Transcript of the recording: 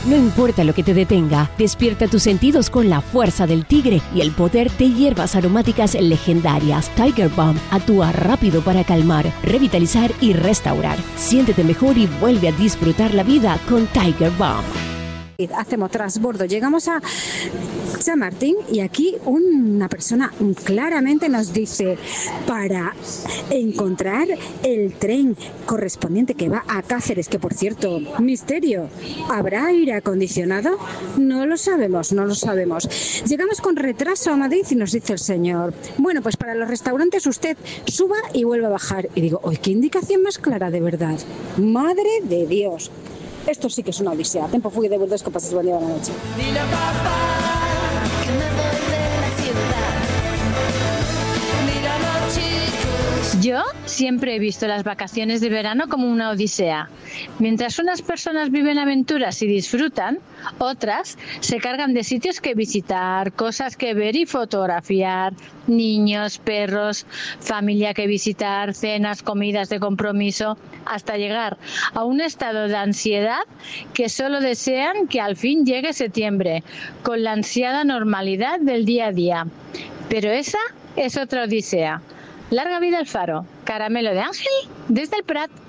No importa lo que te detenga, despierta tus sentidos con la fuerza del tigre y el poder de hierbas aromáticas legendarias. Tiger Balm actúa rápido para calmar, revitalizar y restaurar. Siéntete mejor y vuelve a disfrutar la vida con Tiger Balm. Hacemos transbordo, llegamos a San Martín y aquí una persona claramente nos dice: para encontrar el tren correspondiente que va a Cáceres, que por cierto, misterio, ¿habrá aire acondicionado? No lo sabemos. Llegamos con retraso a Madrid y nos dice el señor: bueno, pues para los restaurantes usted suba y vuelva a bajar. Y digo, ¡ay, qué indicación más clara, de verdad! ¡Madre de Dios! Esto sí que es una odisea. Tempo fui de Burdeos, que pases buen día, buena noche. Dile a papá que me voy de la ciudad. Mira los chicos. Yo siempre he visto las vacaciones de verano como una odisea. Mientras unas personas viven aventuras y disfrutan, otras se cargan de sitios que visitar, cosas que ver y fotografiar, niños, perros, familia que visitar, cenas, comidas de compromiso, hasta llegar a un estado de ansiedad que solo desean que al fin llegue septiembre, con la ansiada normalidad del día a día. Pero esa es otra odisea. Larga vida al Faro. Caramelo de Ángel desde el Prat.